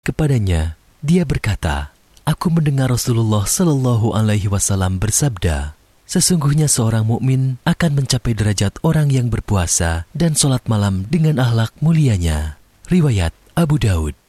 kepadanya, dia berkata, "Aku mendengar Rasulullah Shallallahu Alaihi Wasallam bersabda, sesungguhnya seorang mukmin akan mencapai derajat orang yang berpuasa dan sholat malam dengan akhlak mulianya." Riwayat Abu Daud.